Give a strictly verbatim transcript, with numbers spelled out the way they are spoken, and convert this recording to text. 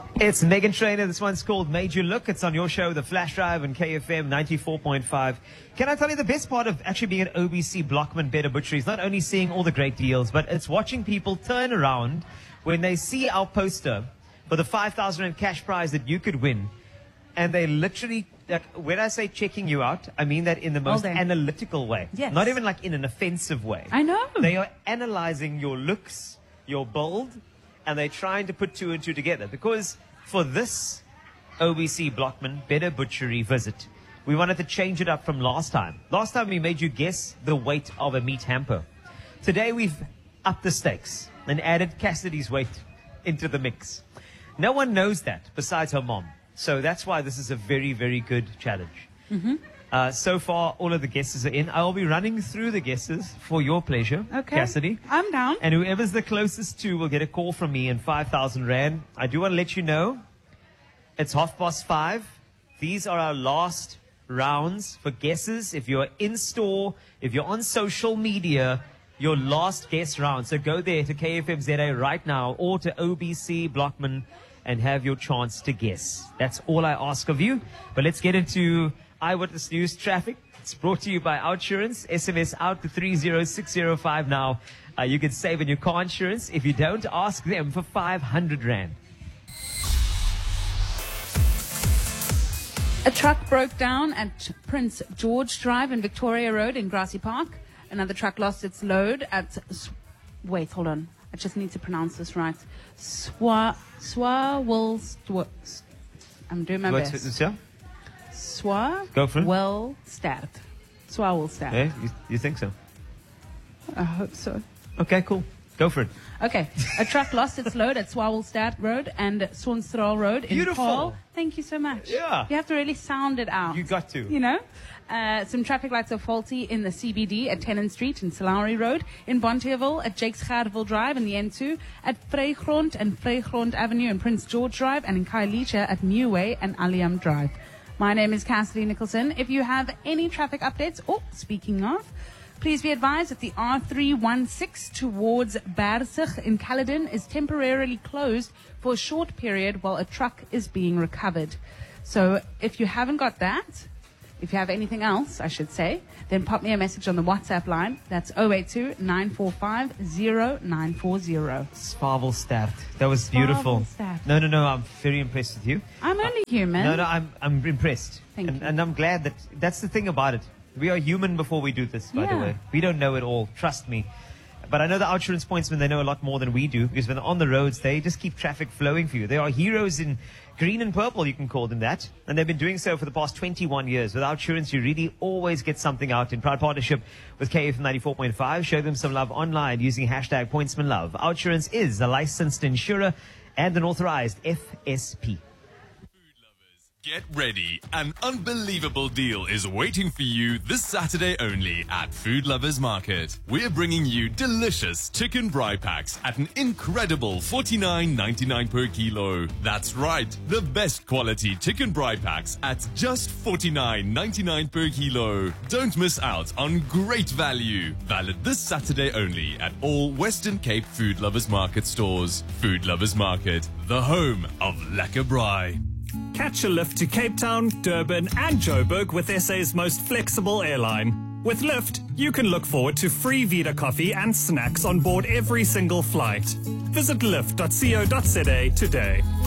It's Megan Trainor. This one's called Made You Look. It's on your show, The Flash Drive, on K F M ninety-four point five. Can I tell you the best part of actually being at O B C Blockman Better Butchery is not only seeing all the great deals, but it's watching people turn around when they see our poster for the five thousand rand cash prize that you could win. And they literally, like, when I say checking you out, I mean that in the most analytical way. Yes. Not even like in an offensive way. I know. They are analyzing your looks, your build, and they're trying to put two and two together. Because for this O B C Blockman Better Butchery visit, we wanted to change it up from last time. Last time we made you guess the weight of a meat hamper. Today we've upped the stakes and added Cassidy's weight into the mix. No one knows that besides her mom. So that's why this is a very, very good challenge. Mm-hmm. Uh, so far, all of the guesses are in. I'll be running through the guesses for your pleasure, okay. Cassidy. I'm down. And whoever's the closest to will get a call from me and five thousand rand. I do want to let you know, it's half past five. These are our last rounds for guesses. If you're in store, if you're on social media, your last guess round. So go there to K F M Z A right now or to O B C Blockman and have your chance to guess. That's all I ask of you. But let's get into Eyewitness News traffic. It's brought to you by OUTsurance. S M S out to three zero six zero five now. Uh, you can save on your car insurance. If you don't, ask them for five hundred rand. A truck broke down at Prince George Drive and Victoria Road in Grassy Park. Another truck lost its load at... Wait, hold on. I just need to pronounce this right. Swa... Swawelstad. I'm doing my What's best. this, yeah? Swawelstad. Swawelstad. Yeah, you, you think so? I hope so. Okay, cool. Go for it. Okay. A truck lost its load at Swawelstad Road and Swanstraal Road in Beautiful. Paarl. Thank you so much. Yeah. You have to really sound it out. You got to. You know? Uh, some traffic lights are faulty in the C B D at Tennant Street and Salari Road, in Bonteheuwel at Jakes Gerwel Drive and the N two, at Vrygrond and Vrygrond Avenue and Prince George Drive, and in Khayelitsha at Newway and Allium Drive. My name is Cassidy Nicholson. If you have any traffic updates, oh, speaking of, please be advised that the R three one six towards Bersig in Caledon is temporarily closed for a short period while a truck is being recovered. So if you haven't got that, if you have anything else, I should say, then pop me a message on the WhatsApp line. That's zero eight two nine four five zero nine four zero. Swawelstad. That was beautiful. Swawelstad. No, no, no. I'm very impressed with you. I'm only human. No, no. I'm I'm impressed. Thank and, you. and I'm glad that that's the thing about it. We are human before we do this, by Yeah. the way. We don't know it all. Trust me. But I know the OUTsurance pointsmen, they know a lot more than we do, because when they're on the roads, they just keep traffic flowing for you. They are heroes in green and purple, you can call them that. And they've been doing so for the past twenty-one years. With OUTsurance, you really always get something out in proud partnership with K F M ninety-four point five. Show them some love online using hashtag pointsmanlove. OUTsurance is a licensed insurer and an authorized F S P. Get ready. An unbelievable deal is waiting for you this Saturday only at Food Lovers Market. We're bringing you delicious chicken braai packs at an incredible forty-nine ninety-nine per kilo. That's right, the best quality chicken braai packs at just forty-nine ninety-nine per kilo. Don't miss out on great value. Valid this Saturday only at all Western Cape Food Lovers Market stores. Food Lovers Market, the home of lekker braai. Catch a lift to Cape Town, Durban and Joburg with S A's most flexible airline. With Lyft, you can look forward to free Vita coffee and snacks on board every single flight. Visit lyft dot co dot za today.